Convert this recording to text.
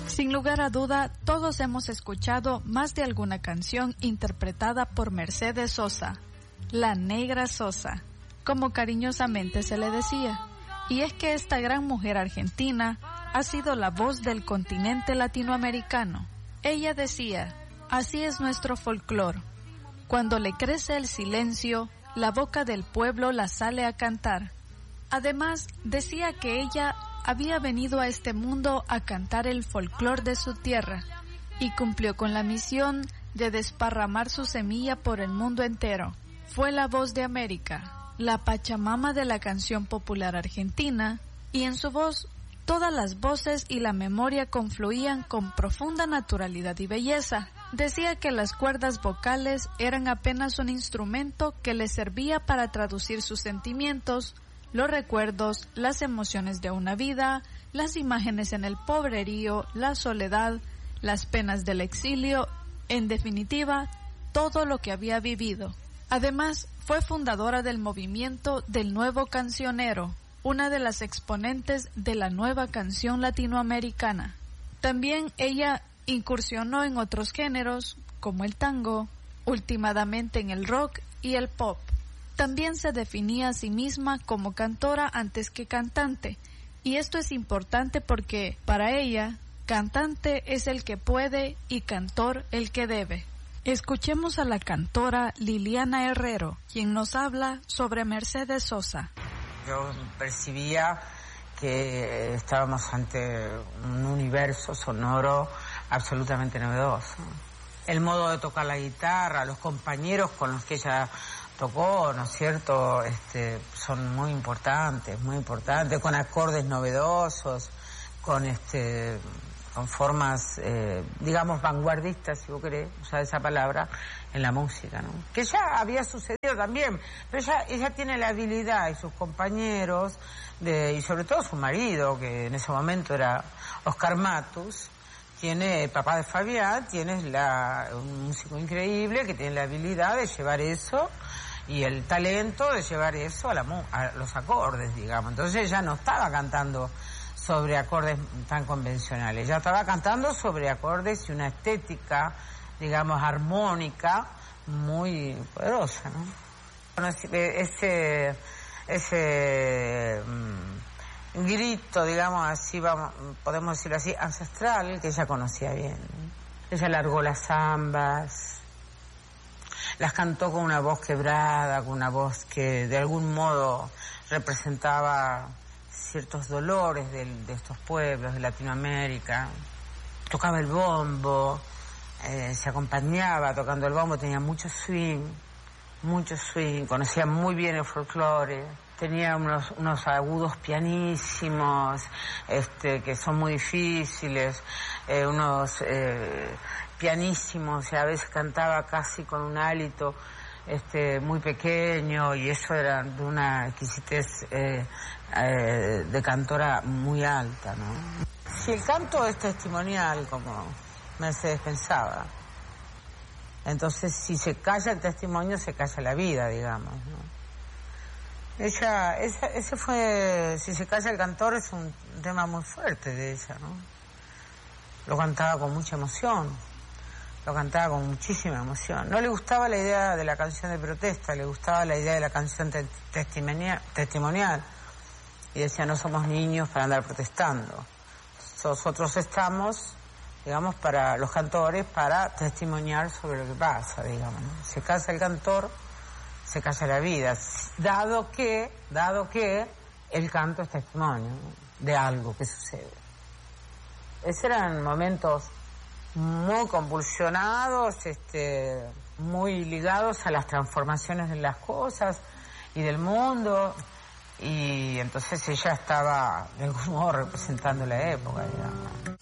Sin lugar a duda, todos hemos escuchado más de alguna canción interpretada por Mercedes Sosa, la Negra Sosa, como cariñosamente se le decía. Y es que esta gran mujer argentina ha sido la voz del continente latinoamericano. Ella decía: así es nuestro folclor. Cuando le crece el silencio, la boca del pueblo la sale a cantar. Además, decía que ella había venido a este mundo a cantar el folclor de su tierra y cumplió con la misión de desparramar su semilla por el mundo entero. Fue la voz de América, la Pachamama de la canción popular argentina, y en su voz todas las voces y la memoria confluían con profunda naturalidad y belleza. Decía que las cuerdas vocales eran apenas un instrumento que le servía para traducir sus sentimientos, los recuerdos, las emociones de una vida, las imágenes en el pobrerío, la soledad, las penas del exilio, en definitiva, todo lo que había vivido. Además, fue fundadora del movimiento del Nuevo Cancionero, una de las exponentes de la nueva canción latinoamericana. También ella incursionó en otros géneros, como el tango, últimamente en el rock y el pop. También se definía a sí misma como cantora antes que cantante, y esto es importante porque, para ella, cantante es el que puede y cantor el que debe. Escuchemos a la cantora Liliana Herrero, quien nos habla sobre Mercedes Sosa. Yo percibía que estábamos ante un universo sonoro absolutamente novedoso. El modo de tocar la guitarra, los compañeros con los que ella tocó, ¿no es cierto?, son muy importantes, con acordes novedosos, con formas, digamos, vanguardistas, si vos querés usar esa palabra, en la música, ¿no? Que ya había sucedido también, pero ella tiene la habilidad, y sus compañeros, y sobre todo su marido, que en ese momento era Oscar Matus, papá de Fabián, un músico increíble que tiene la habilidad de llevar eso y el talento de llevar eso a los acordes, digamos. Entonces ella no estaba cantando sobre acordes tan convencionales, ella estaba cantando sobre acordes y una estética, digamos, armónica muy poderosa, ¿no? Bueno, ese grito, digamos así, podemos decirlo así, ancestral, que ella conocía bien, ¿no? Ella largó las zambas, las cantó con una voz quebrada, con una voz que de algún modo representaba ciertos dolores de estos pueblos de Latinoamérica. Tocaba el bombo, se acompañaba tocando el bombo, tenía mucho swing, conocía muy bien el folclore, tenía unos agudos pianísimos, que son muy difíciles, pianísimos, y a veces cantaba casi con un hálito muy pequeño, y eso era de una exquisitez de cantora muy alta, ¿no? Si el canto es testimonial, como Mercedes pensaba, entonces si se calla el testimonio, se calla la vida, digamos, ¿no? Ese fue, si se calla el cantor, es un tema muy fuerte de ella, ¿no? Lo cantaba con mucha emoción, lo cantaba con muchísima emoción. No le gustaba la idea de la canción de protesta, le gustaba la idea de la canción testimonial. Y decía, no somos niños para andar protestando. Nosotros estamos, digamos, para los cantores, para testimoniar sobre lo que pasa, digamos, ¿no? Se casa el cantor, se casa la vida, dado que el canto es testimonio, ¿no?, de algo que sucede. Esos eran momentos muy convulsionados, muy ligados a las transformaciones de las cosas y del mundo, y entonces ella estaba de algún modo representando la época, digamos.